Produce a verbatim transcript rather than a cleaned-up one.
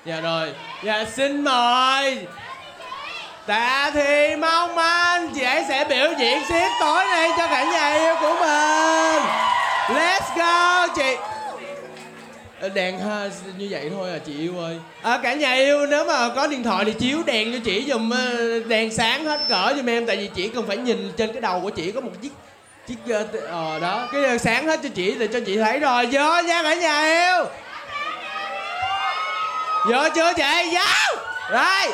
Dạ rồi. Dạ xin mời Tạ Thị Mong Anh, chị ấy sẽ biểu diễn xiết tối nay cho cả nhà yêu của mình. Let's go chị. Đèn ha, như vậy thôi à chị yêu ơi. À, cả nhà yêu nếu mà có điện thoại thì chiếu đèn cho chị dùm, đèn sáng hết cỡ giùm em. Tại vì chị cần phải nhìn trên cái đầu của chị có một chiếc chiếc ờ đó, cái đèn sáng hết cho chị để cho chị thấy rồi. Vô nha cả nhà yêu. Vô chưa chị? Vô. Rồi.